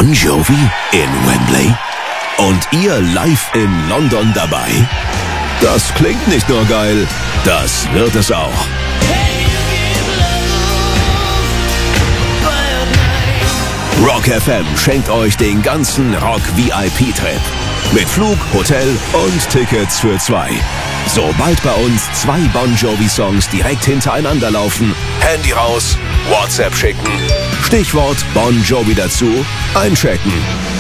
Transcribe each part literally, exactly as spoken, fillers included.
Bon Jovi in Wembley? Und ihr live in London dabei? Das klingt nicht nur geil, das wird es auch. Rock F M schenkt euch den ganzen Rock-V I P-Trip. Mit Flug, Hotel und Tickets für zwei. Sobald bei uns zwei Bon Jovi-Songs direkt hintereinander laufen, Handy raus, WhatsApp schicken, Stichwort Bon Jovi dazu, einchecken.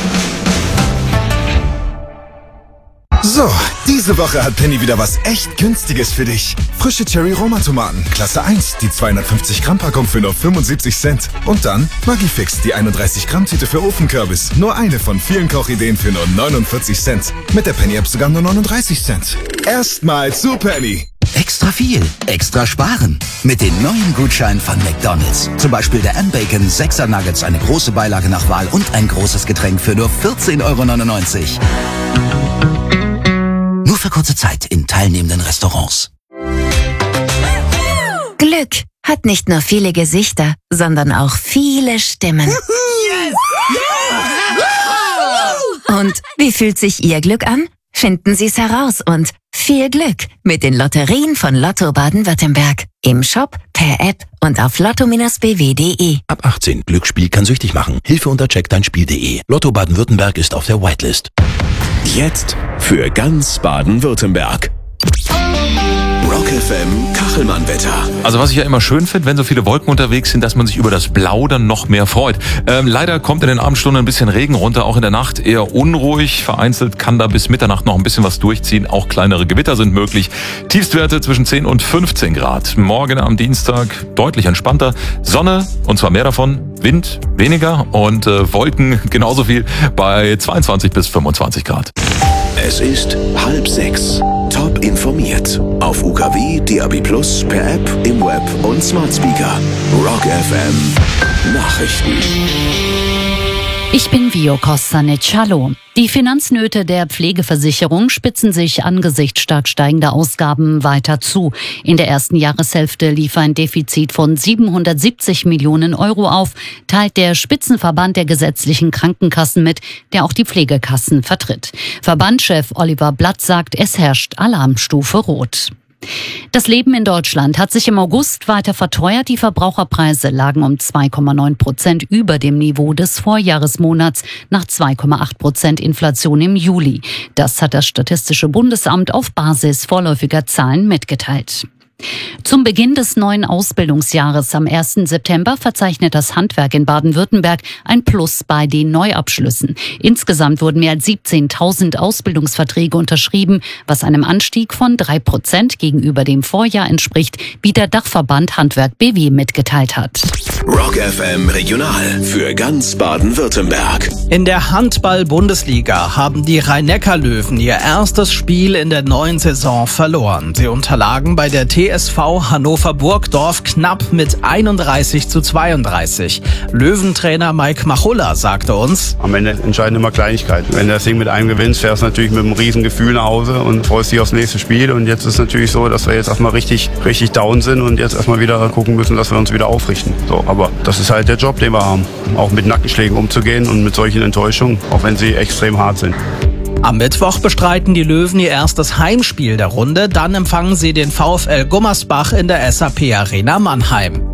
So, diese Woche hat Penny wieder was echt Günstiges für dich. Frische Cherry-Roma-Tomaten, Klasse eins, die zweihundertfünfzig Gramm Packung für nur fünfundsiebzig Cent. Und dann Maggi-Fix, die einunddreißig Gramm Tüte für Ofenkürbis. Nur eine von vielen Kochideen für nur neunundvierzig Cent. Mit der Penny-App sogar nur neununddreißig Cent. Erstmal zu Penny. Extra viel, extra sparen. Mit den neuen Gutscheinen von McDonald's. Zum Beispiel der M-Bacon sechser Nuggets, eine große Beilage nach Wahl und ein großes Getränk für nur vierzehn Euro neunundneunzig. Nur für kurze Zeit in teilnehmenden Restaurants. Glück hat nicht nur viele Gesichter, sondern auch viele Stimmen. Yes! Yeah! Und wie fühlt sich Ihr Glück an? Finden Sie es heraus und viel Glück mit den Lotterien von Lotto Baden-Württemberg. Im Shop, per App und auf lotto Bindestrich b w punkt d e. Ab achtzehn. Glücksspiel kann süchtig machen. Hilfe unter check dein Spiel punkt de. Lotto Baden-Württemberg ist auf der Whitelist. Jetzt für ganz Baden-Württemberg. Rock F M Kachelmann-Wetter. Also was ich ja immer schön finde, wenn so viele Wolken unterwegs sind, dass man sich über das Blau dann noch mehr freut. Ähm, leider kommt in den Abendstunden ein bisschen Regen runter, auch in der Nacht eher unruhig. Vereinzelt kann da bis Mitternacht noch ein bisschen was durchziehen. Auch kleinere Gewitter sind möglich. Tiefstwerte zwischen zehn und fünfzehn Grad. Morgen am Dienstag deutlich entspannter. Sonne, und zwar mehr davon. Wind weniger und äh, Wolken genauso viel bei zweiundzwanzig bis fünfundzwanzig Grad. Es ist halb sechs. Top informiert. Auf U K W, D A B Plus, per App, im Web und Smart Speaker. Rock F M Nachrichten. Ich bin Vio Kostanic. Hallo. Die Finanznöte der Pflegeversicherung spitzen sich angesichts stark steigender Ausgaben weiter zu. In der ersten Jahreshälfte lief ein Defizit von siebenhundertsiebzig Millionen Euro auf, teilt der Spitzenverband der gesetzlichen Krankenkassen mit, der auch die Pflegekassen vertritt. Verbandschef Oliver Blatt sagt, es herrscht Alarmstufe Rot. Das Leben in Deutschland hat sich im August weiter verteuert. Die Verbraucherpreise lagen um zwei Komma neun Prozent über dem Niveau des Vorjahresmonats nach zwei Komma acht Prozent Inflation im Juli. Das hat das Statistische Bundesamt auf Basis vorläufiger Zahlen mitgeteilt. Zum Beginn des neuen Ausbildungsjahres am ersten September verzeichnet das Handwerk in Baden-Württemberg ein Plus bei den Neuabschlüssen. Insgesamt wurden mehr als siebzehntausend Ausbildungsverträge unterschrieben, was einem Anstieg von drei Prozent gegenüber dem Vorjahr entspricht, wie der Dachverband Handwerk B W mitgeteilt hat. Rock F M Regional für ganz Baden-Württemberg. In der Handball-Bundesliga haben die Rhein-Neckar-Löwen ihr erstes Spiel in der neuen Saison verloren. Sie unterlagen bei der T S V Hannover-Burgdorf knapp mit einunddreißig zu zweiunddreißig. Löwentrainer Mike Machulla sagte uns: Am Ende entscheiden immer Kleinigkeiten. Wenn du das Ding mit einem gewinnst, fährst du natürlich mit einem riesen Gefühl nach Hause und freust dich aufs nächste Spiel. Und jetzt ist es natürlich so, dass wir jetzt erstmal richtig, richtig down sind und jetzt erstmal wieder gucken müssen, dass wir uns wieder aufrichten. So, aber das ist halt der Job, den wir haben. Auch mit Nackenschlägen umzugehen und mit solchen Enttäuschungen, auch wenn sie extrem hart sind. Am Mittwoch bestreiten die Löwen ihr erstes Heimspiel der Runde. Dann empfangen sie den VfL Gummersbach in der S A P Arena Mannheim.